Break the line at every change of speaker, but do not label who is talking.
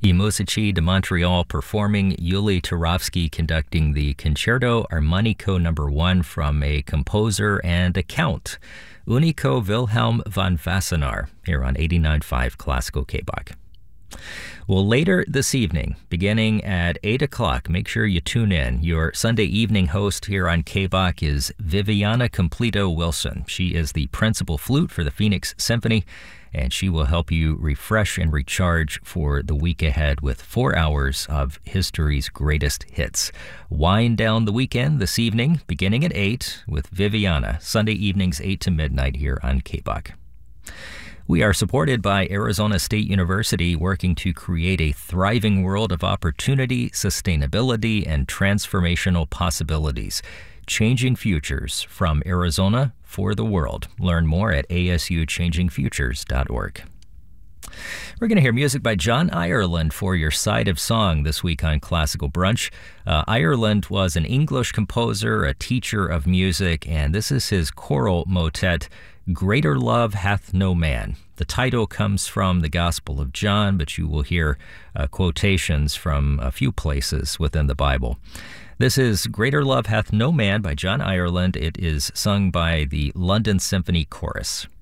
Musici de Montreal performing, Yuli Turovsky conducting the Concerto Armonico No. 1 from a composer and a count, Unico Wilhelm von Wassenaar, here on 89.5 Classical KBOK. Well, later this evening, beginning at 8 o'clock, make sure you tune in. Your Sunday evening host here on KBOK is Viviana Completo Wilson. She is the principal flute for the Phoenix Symphony, and she will help you refresh and recharge for the week ahead with 4 hours of history's greatest hits. Wind down the weekend this evening, beginning at 8, with Viviana, Sunday evenings 8 to midnight here on KBOK. We are supported by Arizona State University, working to create a thriving world of opportunity, sustainability, and transformational possibilities. Changing futures from Arizona for the world. Learn more at asuchangingfutures.org. We're going to hear music by John Ireland for your Side of Song this week on Classical Brunch. Ireland was an English composer, a teacher of music, and this is his choral motet, Greater Love Hath No Man. The title comes from the Gospel of John, but you will hear quotations from a few places within the Bible. This is Greater Love Hath No Man by John Ireland. It is sung by the London Symphony Chorus.